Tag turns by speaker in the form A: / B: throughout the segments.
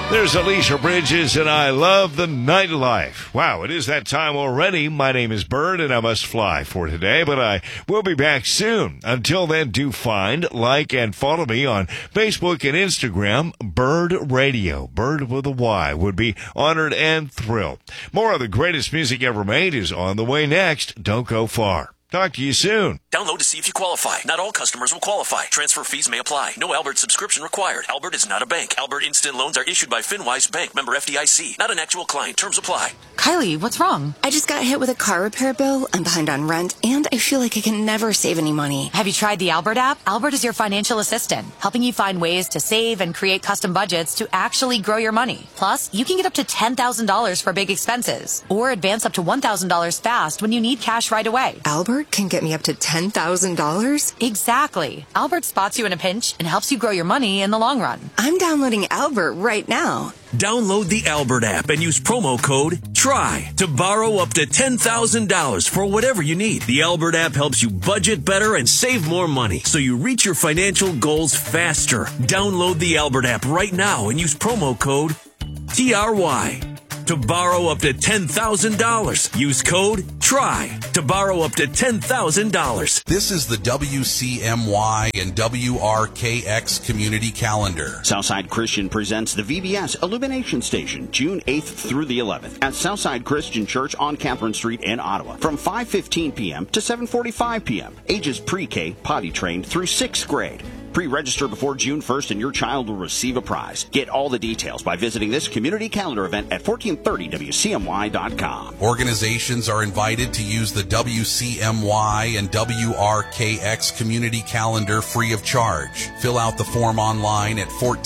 A: There's Alicia Bridges, and I love the nightlife. Wow, it is that time already. My name is Bird, and I must fly for today, but I will be back soon. Until then, do find, like, and follow me on Facebook and Instagram, Bird Radio. Bird with a Y. Would be honored and thrilled. More of the greatest music ever made is on the way next. Don't go far. Talk to you soon.
B: Download to see if you qualify. Not all customers will qualify. Transfer fees may apply. No Albert subscription required. Albert is not a bank. Albert Instant Loans are issued by FinWise Bank, member FDIC. Not an actual client. Terms apply.
C: Kylie, what's wrong?
D: I just got hit with a car repair bill. I'm behind on rent, and I feel like I can never save any money.
C: Have you tried the Albert app? Albert is your financial assistant, helping you find ways to save and create custom budgets to actually grow your money. Plus, you can get up to $10,000 for big expenses, or advance up to $1,000 fast when you need cash right away.
D: Albert can get me up to $10,000?
C: Exactly. Albert spots you in a pinch and helps you grow your money in the long run.
D: I'm downloading Albert right now.
B: Download the Albert app and use promo code TRY to borrow up to $10,000 for whatever you need. The Albert app helps you budget better and save more money so you reach your financial goals faster. Download the Albert app right now and use promo code TRY to borrow up to $10,000. Use code TRY to borrow up to $10,000.
E: This is the WCMY and WRKX Community Calendar.
F: Southside Christian presents the VBS Illumination Station, June 8th through the 11th at Southside Christian Church on Catherine Street in Ottawa from 5:15 p.m. to 7:45 p.m. Ages pre-K, potty trained through 6th grade. Pre-register before June 1st and your child will receive a prize. Get all the details by visiting this community calendar event at 1430WCMY.com.
E: Organizations are invited to use the WCMY and WRKX community calendar free of charge. Fill out the form online at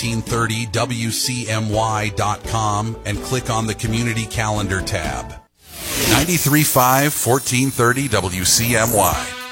E: 1430WCMY.com and click on the community calendar tab. 93.5 1430 WCMY.